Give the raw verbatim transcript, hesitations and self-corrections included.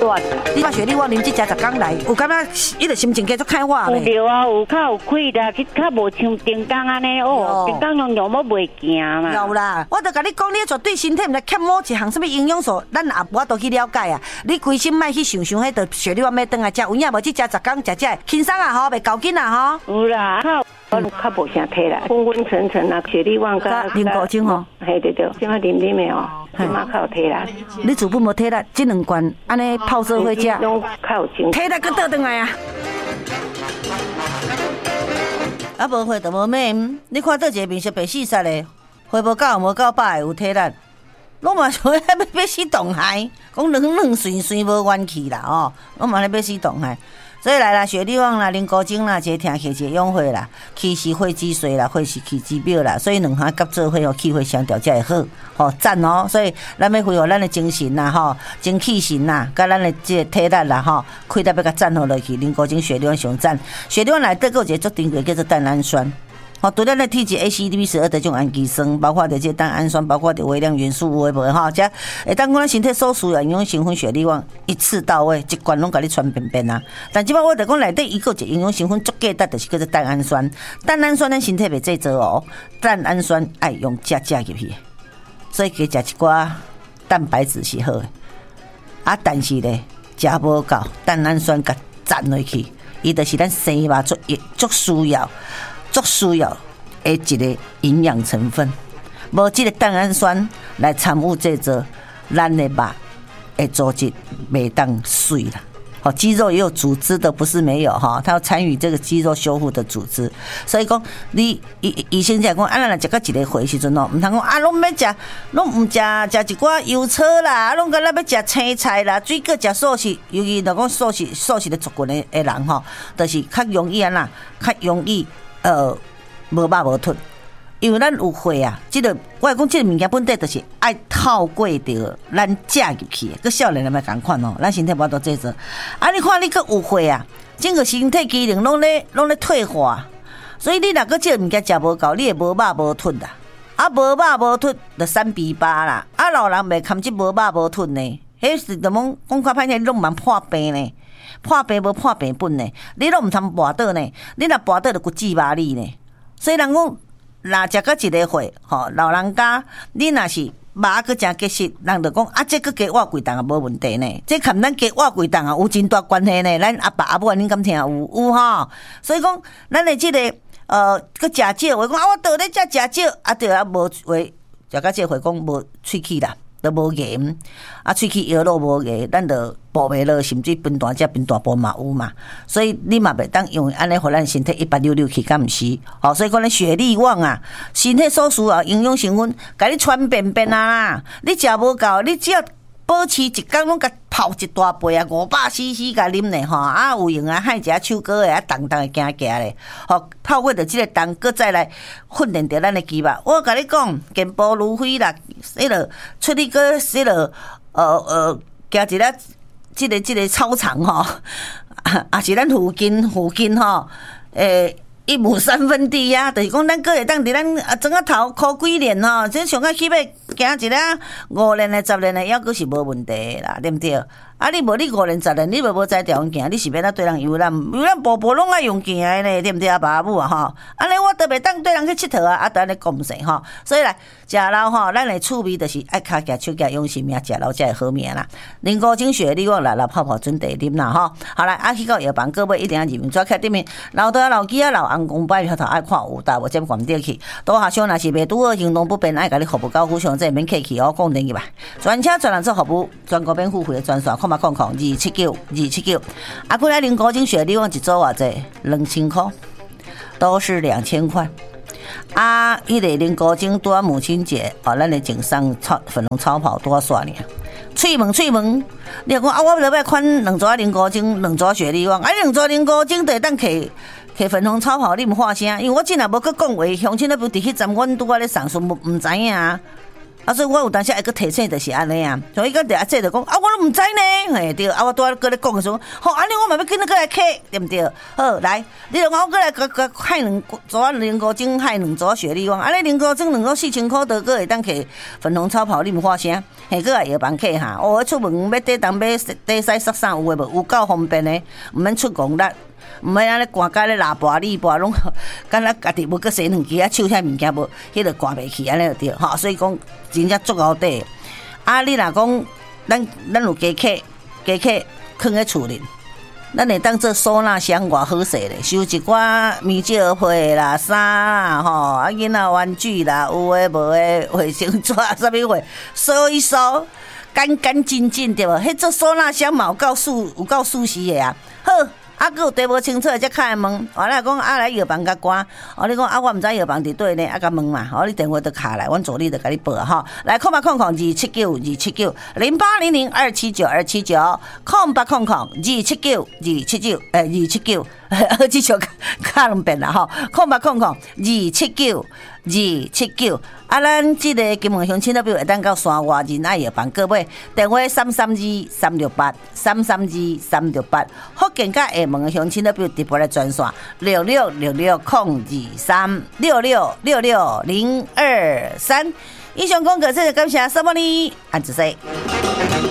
短。 你把雪莉旺啉这食十工来，有感觉伊个心情继续开化有对啊，有较有气啦，去较无像顶工安尼哦，顶工用用要袂行嘛。 有啦，我都甲你讲，你绝对身体毋知欠某一项什么营养素，咱也无都去了解啊。你规心莫去想想迄个雪莉旺要转来食，有影无？去食十工食食轻松啊吼，袂搞紧啊吼。 有啦，较。我较无啥体啦，昏昏沉沉啊，雪莉旺甲啉高精吼， 嘿对对，即马啉啉的哦，即马较有体力。 你自本无体力，这两罐安尼泡做伙食， 拢较有精， 体力佫倒转来啊！啊无会就无免，你看倒一个面色白死煞的，花无够无够饱有体力，拢嘛想要要死动害，讲软软顺顺无元气啦哦，拢嘛咧要死动害。所以来啦，雪莉旺啦，啉高精啦，一个听气，一个养血啦，气是血之髓啦，血是气之表啦，所以两项合做伙哦，气血相调才会好，吼赞哦！所以咱要恢复咱的精神啦，吼，精气神啦，甲咱的这体力啦，吼，气力要甲赞好落去，啉高精雪莉旺上赞。雪莉旺内底还有一个足珍贵叫做蛋氨酸。哦，除了咱体质 A C D B 十二的这种氨基酸，包括的这蛋氨酸，包括的微量元素有诶无哈，这会当讲咱身体所需要营养成分雪莉旺一次到位，一罐拢甲你传遍遍啊。但即摆我就讲内底伊个一营养成分足价值，就是叫做蛋氨酸。蛋氨酸咱身体袂制作哦，蛋氨酸爱用食食入去，所以加食一寡蛋白质是好诶。啊，但是咧食无够，蛋氨酸甲占落去，伊就是咱生肉足足需要。足需要的一个营养成分，无这个蛋氨酸来参与制作，咱的肉的组织袂当水啦。好，肌肉也有组织的，不是没有哈，它要参与这个肌肉修复的组织。所以讲，你医医生在讲，啊，咱来食到一个岁时阵哦，唔通讲啊，拢要食，拢唔食食一寡油炒啦，拢甲咱要食青菜啦，水果食素食，尤其若讲素食素食的族群的的人吼，就是较容易安啦，较容易。呃，无肉无吞，因为咱有血啊，即、这个我讲即个物件本底就是爱透过着咱食入去，佮少年人咪共款哦，咱身体无多制作。啊，你看你佮有血啊，整个身体机能拢咧拢咧退化，所以你若佮即个物件食无够，你会无肉无吞啦。啊，无肉无吞就三比八啦。啊，老人袂堪即无肉无吞呢，迄是就讲讲较歹听，你拢蛮破病呢。破病无破病本呢，你都唔通跋倒呢，你若跋倒就骨质麻痹呢。所以人讲，若食到一个岁，吼，老人家你若是肉佮真结实，人就讲啊，这佮加活几重也无问题呢。这含咱加活几重啊，有真大关系呢。咱阿爸阿母恁敢听有有吼？所以讲，咱的这个呃，佮食少，我讲啊，我倒咧食食少，啊，对啊，无话食到这岁讲无喙齿啦。都无盐，啊，喙齿摇落无盐，咱就补袂落，甚至分段只分段补嘛有嘛，所以你嘛袂当用安尼，互咱身体一八六六去，敢毋是？哦，所以讲咧，雪莉旺啊，身体所需要营养成分，甲你传遍遍啊啦，你食无够，你只要保持一工拢甲泡一大杯啊，五百 C C 甲啉咧吼，啊有用啊，海一下手哥诶，啊重重诶行行咧，吼泡过着即个重，搁再来训练着咱诶肌肉。我甲你讲，健步如飞啦，迄落出去搁迄落呃呃，行一个即个即个操场吼，啊是咱附近附近吼，诶。一亩三分地啊，就是讲咱个会当伫咱啊整个头考几年吼，这上较起码行一个五年的、十年的，抑阁是无问题啦，对不对？啊，你无你五年、十年，你无无在条件行，你是要哪对人游览？游览步步拢爱用行的呢，对不对啊？爸母啊吼，安尼我都袂当对人去佚佗啊，啊，都安尼讲势吼。所以来食老吼，咱的趣味就是爱脚脚手脚用心命，食老才会好命啦。啉高精血，你讲来来泡泡准茶啉啦吼。好来，啊去到药房，各位一定要入面抓起顶面，老豆老鸡啊老翁公摆票头爱看有大无接关掉去。多下箱若是袂拄好行动不便，爱甲你服务到府上，这免客气哦，讲电去吧。专车专人做服务，全国免付费的专线，看嘛看看二七九二七九。啊，过来啉高精血，你讲一组偌济？两千块，都是两千块。啊，迄个啉高精拄啊母亲节，哦，咱的警上超粉红超跑拄啊刷呢。喙问喙问，你讲啊，我落摆款两组啊啉高精，两组血力旺，啊，两组啉高精就当摕摕粉红超跑，你毋发声，因为我真也无去讲话，乡亲那边伫迄站，阮拄啊咧上诉，毋知影啊。 啊，所以我有当时会个提醒，就是安尼啊。所以个第一节就讲啊，我都唔知呢，嘿对。啊，我拄仔搁咧讲的时候，好，安尼我嘛要紧，过来客，对不对？好，来，你就我过来个个海两做啊零高精海两做雪莉讲，安尼零高精两个四千块，都个会当摕粉红超跑，你毋发声？嘿，个来药房客哈，哦，出门要底当买底西塞衫有诶无？有够方便的，毋免出公力。毋免安尼赶甲咧拉跋哩跋，拢敢若家己无搁洗两支啊，手遐物件无，迄个赶袂去安尼就对吼。所以讲真正足够底。啊，你若讲咱咱有家客，家客囥咧厝里，咱会当做收纳箱偌好势咧，收一寡面罩被啦、衫啦吼，啊囡仔玩具啦，有诶无诶卫生纸啥物货，收一收，干干净净对无？迄做收纳箱嘛有够舒有够舒适诶啊，好。啊，佮有地无清楚，才开来问。我来讲啊，来药房甲关。哦，你讲啊，我毋知药房伫对呢，啊，甲问嘛。哦，你电话都卡来，阮助理就甲你报啊。吼，来空八空空二七九二七九零八零零二七九二七九空八空空二七九二七九诶二七九，二七九卡两遍啦吼。空八空空二七九二七九。啊，咱即个金门乡亲那边会当到山外仁爱药房，各位电话三三二三六八三三二三六八，福建甲厦门的乡亲那边直播的专线六六六六空二三六六六六零二三。以上讲过，这就感谢什么呢？安子 C。